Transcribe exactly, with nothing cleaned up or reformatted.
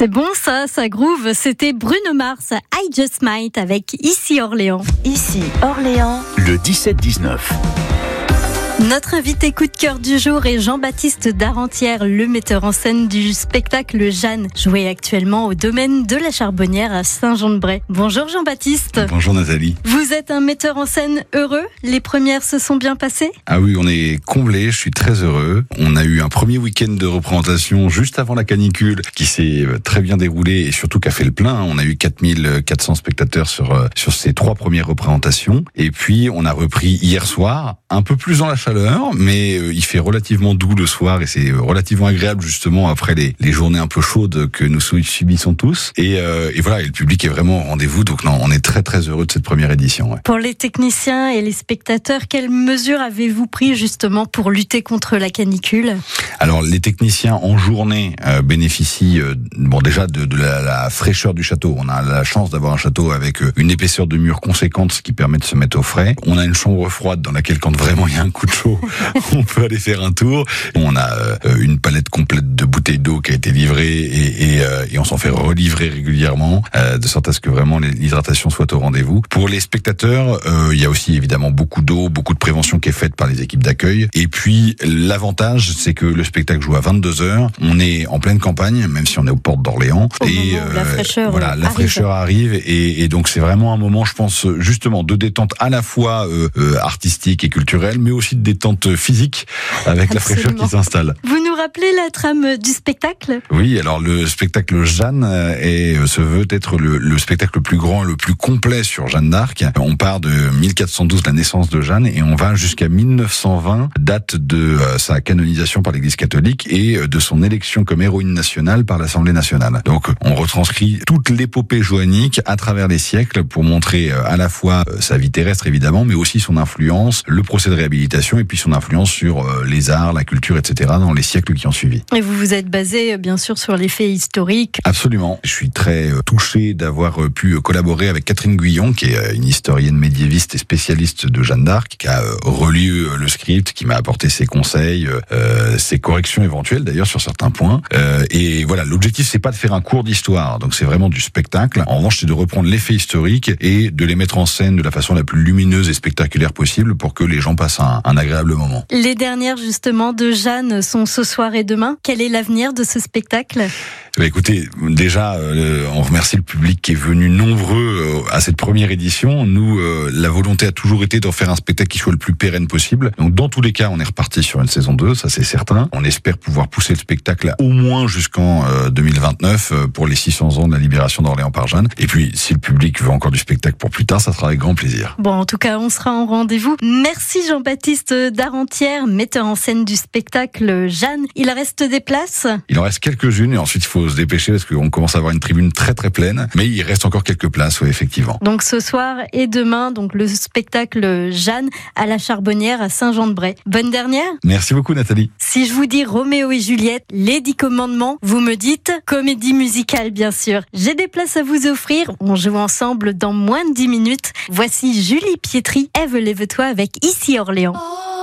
C'est bon ça, ça groove. C'était Bruno Mars, I Just Might avec Ici Orléans. Ici Orléans. Le dix-sept dix-neuf. Notre invité coup de cœur du jour est Jean-Baptiste Darentière, le metteur en scène du spectacle Jeanne, joué actuellement au domaine de la Charbonnière à Saint-Jean-de-Bray. Bonjour Jean-Baptiste. Bonjour Nathalie. Vous êtes un metteur en scène heureux? Les premières se sont bien passées? Ah oui, on est comblé, je suis très heureux. On a eu un premier week-end de représentation juste avant la canicule qui s'est très bien déroulé et surtout qui a fait le plein. On a eu quatre mille quatre cents spectateurs sur, sur ces trois premières représentations. Et puis on a repris hier soir, un peu plus dans la chaleur, mais euh, il fait relativement doux le soir et c'est relativement agréable justement après les, les journées un peu chaudes que nous subissons tous. Et, euh, et voilà, et le public est vraiment au rendez-vous. Donc non, on est très très heureux de cette première édition. Ouais. Pour les techniciens et les spectateurs, quelles mesures avez-vous pris justement pour lutter contre la canicule? Alors les techniciens en journée euh, bénéficient euh, bon déjà de, de la, la fraîcheur du château. On a la chance d'avoir un château avec euh, une épaisseur de mur conséquente, ce qui permet de se mettre au frais. On a une chambre froide dans laquelle quand vraiment il y a un coup de chaud, on peut aller faire un tour. On a euh, une palette complète de bouteilles d'eau qui a été livrée et, et, euh, et on s'en fait relivrer régulièrement, euh, de sorte à ce que vraiment l'hydratation soit au rendez-vous. Pour les spectateurs, euh, il y a aussi évidemment beaucoup d'eau, beaucoup de prévention qui est faite par les équipes d'accueil. Et puis l'avantage, c'est que le spectacle joue à vingt-deux heures. On est en pleine campagne, même si on est aux portes d'Orléans. Au et moment où la fraîcheur voilà, la arrive. fraîcheur arrive et, et donc c'est vraiment un moment, je pense, justement de détente à la fois euh, euh, artistique et culturelle, mais aussi de détente physique avec Absolument. la fraîcheur qui s'installe. Vous nous rappelez la trame du spectacle? Oui, alors le spectacle Jeanne est, se veut être le, le spectacle le plus grand et le plus complet sur Jeanne d'Arc. On part de mille quatre cent douze, la naissance de Jeanne, et on va jusqu'à mille neuf cent vingt, date de euh, sa canonisation par l'Église catholique et de son élection comme héroïne nationale par l'Assemblée nationale. Donc on retranscrit toute l'épopée joannique à travers les siècles pour montrer euh, à la fois euh, sa vie terrestre évidemment, mais aussi son influence, le procès de réhabilitation et puis son influence sur euh, les arts, la culture, et cetera dans les siècles qui ont suivi. Et vous vous êtes basé bien sûr sur les faits historiques. Absolument. Je suis très euh, touché d'avoir euh, pu collaborer avec Catherine Guyon, qui est euh, une historienne médiéviste et spécialiste de Jeanne d'Arc, qui a euh, relu euh, le script, qui m'a apporté ses conseils, euh, ses corrections éventuelles d'ailleurs sur certains points. Euh, et voilà, l'objectif c'est pas de faire un cours d'histoire, donc c'est vraiment du spectacle. En revanche, c'est de reprendre les faits historiques et de les mettre en scène de la façon la plus lumineuse et spectaculaire possible pour que les gens passent un, un agréable moment. Les dernières justement de Jeanne sont ce soir et demain. Quel est l'avenir de ce spectacle? Bah écoutez, déjà, euh, on remercie le public qui est venu nombreux euh, à cette première édition. Nous, euh, la volonté a toujours été d'en faire un spectacle qui soit le plus pérenne possible. Donc, dans tous les cas, on est reparti sur une saison deux, ça c'est certain. On espère pouvoir pousser le spectacle au moins jusqu'en euh, deux mille vingt-neuf euh, pour les six cents ans de la libération d'Orléans par Jeanne. Et puis, si le public veut encore du spectacle pour plus tard, ça sera avec grand plaisir. Bon, en tout cas, on sera en rendez-vous. Merci Jean-Baptiste Darentière, metteur en scène du spectacle Jeanne. Il reste des places? Il en reste quelques-unes et ensuite il faut se dépêcher parce qu'on commence à avoir une tribune très très pleine, mais il reste encore quelques places, oui, effectivement. Donc ce soir et demain, donc le spectacle Jeanne à la Charbonnière à Saint-Jean-de-Bray. Bonne dernière. Merci beaucoup Nathalie. Si je vous dis Roméo et Juliette, les dix commandements, vous me dites comédie musicale bien sûr. J'ai des places à vous offrir, on joue ensemble dans moins de dix minutes. Voici Julie Pietri, Ève lève-toi avec Ici Orléans.